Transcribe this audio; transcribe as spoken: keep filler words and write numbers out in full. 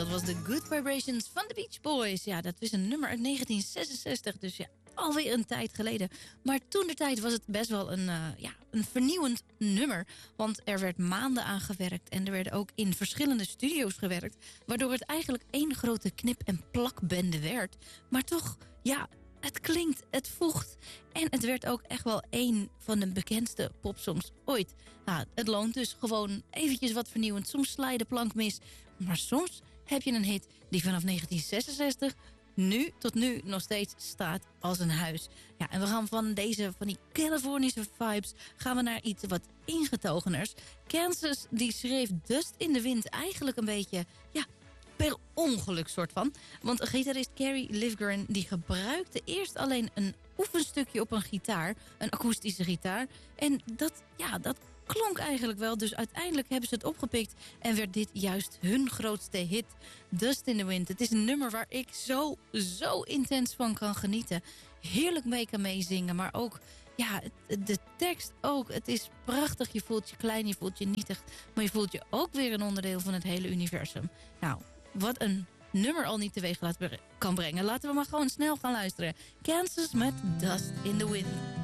dat was de Good Vibrations van de Beach Boys. Ja, dat is een nummer uit negentien zesenzestig, dus ja, alweer een tijd geleden. Maar toen de tijd was het best wel een, uh, ja, een vernieuwend nummer. Want er werd maanden aan gewerkt en er werd ook in verschillende studio's gewerkt. Waardoor het eigenlijk één grote knip- en plakbende werd. Maar toch, ja, het klinkt, het voegt. En het werd ook echt wel één van de bekendste popsongs ooit. Nou, het loont dus gewoon eventjes wat vernieuwend. Soms sla je de plank mis. Maar soms heb je een hit die vanaf negentien zesenzestig... nu tot nu nog steeds staat als een huis. Ja, en we gaan van deze, van die Californische vibes, gaan we naar iets wat ingetogeners. Kansas, die schreef Dust in the Wind eigenlijk een beetje, ja, per ongeluk soort van. Want gitarist Carrie Livgren, die gebruikte eerst alleen een oefenstukje op een gitaar, een akoestische gitaar. En dat, ja, dat klonk eigenlijk wel. Dus uiteindelijk hebben ze het opgepikt en werd dit juist hun grootste hit, Dust in the Wind. Het is een nummer waar ik zo, zo intens van kan genieten. Heerlijk mee kan meezingen, maar ook, ja, de tekst ook. Het is prachtig. Je voelt je klein, je voelt je nietig, maar je voelt je ook weer een onderdeel van het hele universum. Nou, wat een nummer al niet teweeg kan brengen. Laten we maar gewoon snel gaan luisteren. Kansas met Dust in the Wind.